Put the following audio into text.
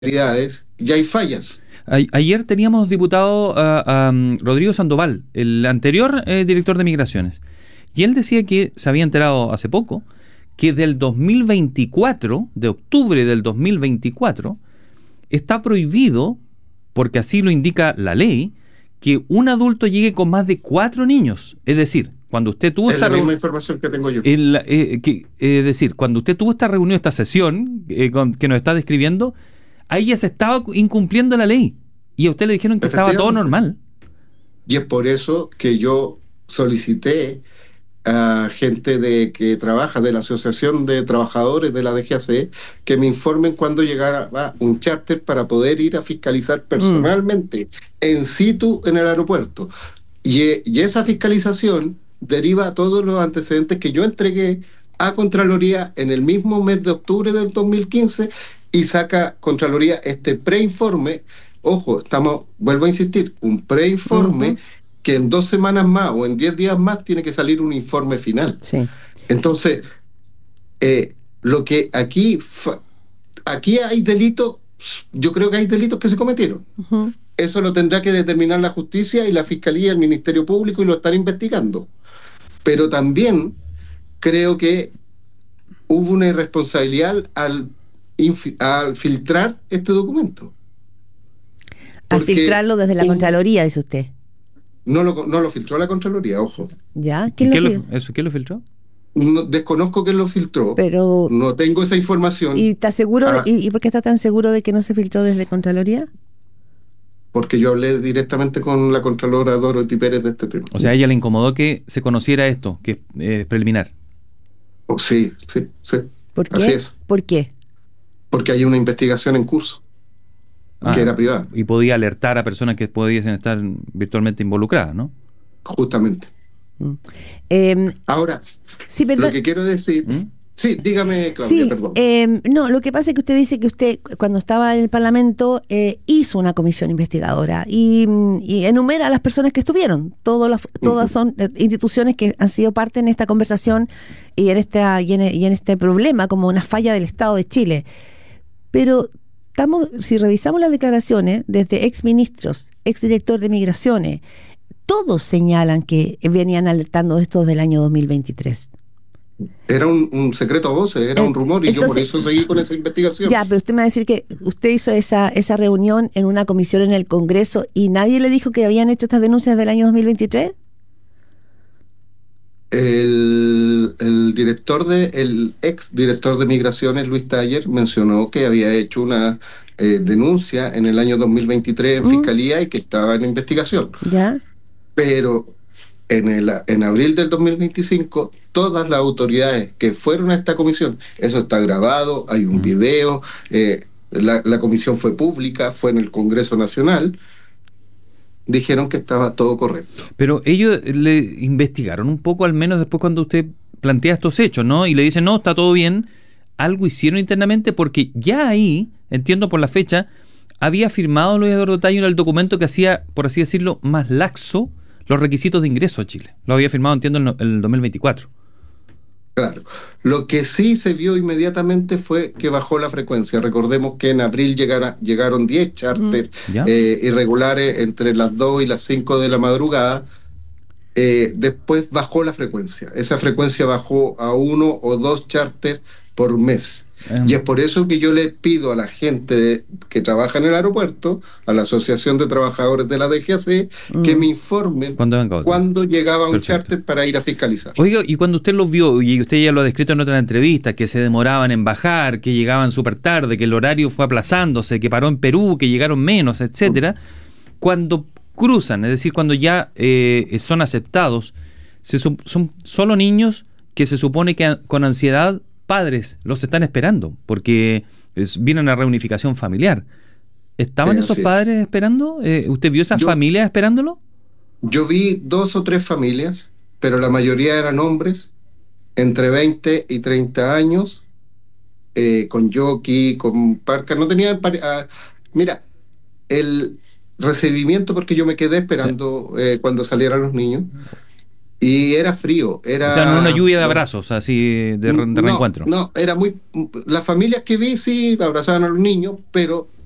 ya hay fallas. Ayer teníamos diputado a Rodrigo Sandoval, el anterior director de Migraciones, y él decía que se había enterado hace poco que del 2024, de octubre del 2024, está prohibido, porque así lo indica la ley, que un adulto llegue con más de 4 niños. Es decir, cuando usted tuvo Es la misma información que tengo yo. Es decir, cuando usted tuvo esta reunión, esta sesión que nos está describiendo, ahí ya se estaba incumpliendo la ley. Y a usted le dijeron que estaba todo normal. Y es por eso que yo solicité a gente que trabaja de la Asociación de Trabajadores de la DGAC que me informen cuándo llegará un charter para poder ir a fiscalizar personalmente en situ en el aeropuerto. Y esa fiscalización deriva a todos los antecedentes que yo entregué a Contraloría en el mismo mes de octubre del 2015 y saca Contraloría este preinforme. Ojo, vuelvo a insistir, un preinforme que en 2 semanas más o en 10 días más tiene que salir un informe final. Sí. Entonces, lo que aquí hay delitos, yo creo que hay delitos que se cometieron. Eso lo tendrá que determinar la justicia y la fiscalía, el Ministerio Público, y lo están investigando. Pero también creo que hubo una irresponsabilidad al filtrar este documento. A filtrarlo desde la Contraloría, dice usted. No lo filtró la Contraloría, ojo. ¿Ya? ¿Quién lo filtró? No, desconozco quién lo filtró, pero no tengo esa información. ¿Y está seguro? ¿Y por qué está tan seguro de que no se filtró desde Contraloría? Porque yo hablé directamente con la Contralora Dorothy Pérez de este tema. O sea, a ella le incomodó que se conociera esto, que es preliminar. Oh, sí. ¿Por qué? Así es. ¿Por qué? Porque hay una investigación en curso, que era privada. Y podía alertar a personas que pudiesen estar virtualmente involucradas, ¿no? Justamente. Ahora, sí, lo que quiero decir... Sí, dígame, Claudia, sí, perdón. No, lo que pasa es que usted dice que usted, cuando estaba en el Parlamento, hizo una comisión investigadora y enumera a las personas que estuvieron. Todas son instituciones que han sido parte en esta conversación y en este problema como una falla del Estado de Chile. Pero si revisamos las declaraciones desde exministros, exdirector de Migraciones, todos señalan que venían alertando de esto del año 2023. Era un secreto a voces, era un rumor, y entonces, yo por eso seguí con esa investigación. Ya, pero usted me va a decir que usted hizo esa reunión en una comisión en el Congreso y nadie le dijo que habían hecho estas denuncias del año 2023. El ex director de Migraciones, Luis Taller, mencionó que había hecho una denuncia en el año 2023 en Fiscalía y que estaba en investigación. Ya. Pero en abril del 2025, todas las autoridades que fueron a esta comisión, eso está grabado, hay un video, la comisión fue pública, fue en el Congreso Nacional, dijeron que estaba todo correcto. Pero ellos le investigaron un poco, al menos después cuando usted plantea estos hechos, ¿no? Y le dicen, no, está todo bien. Algo hicieron internamente porque ya ahí, entiendo por la fecha, había firmado Luis Eduardo Tagle el documento que hacía, por así decirlo, más laxo los requisitos de ingreso a Chile. Lo había firmado, entiendo, en el 2024. Claro. Lo que sí se vio inmediatamente fue que bajó la frecuencia. Recordemos que en abril llegaron 10 charters irregulares entre las 2 y las 5 de la madrugada. Después bajó la frecuencia. Esa frecuencia bajó a 1 o 2 charters por mes. Y es por eso que yo le pido a la gente que trabaja en el aeropuerto, a la Asociación de Trabajadores de la DGAC, que me informen cuando llegaba un charter para ir a fiscalizar. Oiga, y cuando usted los vio, y usted ya lo ha descrito en otras entrevistas, que se demoraban en bajar, que llegaban súper tarde, que el horario fue aplazándose, que paró en Perú, que llegaron menos, etcétera, cuando cruzan, es decir, cuando ya son aceptados, son solo niños que se supone que con ansiedad padres los están esperando, porque vienen a reunificación familiar. ¿Estaban esos padres esperando? ¿Usted vio esas familias esperándolo? Yo vi 2 o 3 familias, pero la mayoría eran hombres, entre 20 y 30 años, con jockey, con parca. No tenían... mira, el recibimiento, porque yo me quedé esperando cuando salieran los niños, y era frío, o sea, no una lluvia de abrazos, así de reencuentro. No, era muy... Las familias que vi sí abrazaban a los niños, pero